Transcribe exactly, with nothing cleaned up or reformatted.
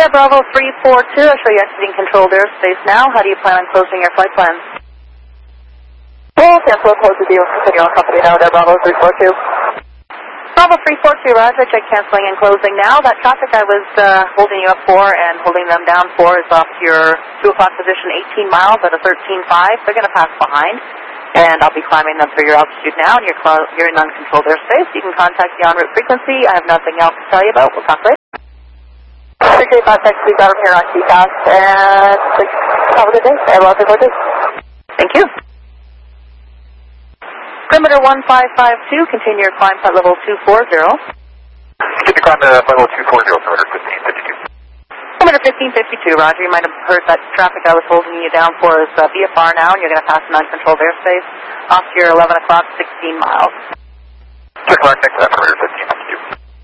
Yeah, Bravo three four two, I'll show you exiting controlled airspace now. How do you plan on closing your flight plan? We'll cancel close with you. Continue on company now, there, Bravo three four two. Bravo three four two, Roger, check canceling and closing now. That traffic I was uh, holding you up for and holding them down for is off your two o'clock position, eighteen miles at a thirteen five. They're going to pass behind, and I'll be climbing them through your altitude now, and you're, you're in uncontrolled airspace. You can contact the en route frequency. I have nothing else to tell you about. We'll talk later. Appreciate contact. Please out here on C C A S, and have a good day. I love you. Thank you. Perimeter one five five two, continue your climb flight level two four zero. Continue climb uh, flight level two four zero, perimeter fifteen fifty-two. Perimeter fifteen fifty-two, Roger. You might have heard that traffic I was holding you down for is uh, V F R now, and you're going to pass an uncontrolled airspace off your eleven o'clock, sixteen miles. Check mark next to that, perimeter fifteen.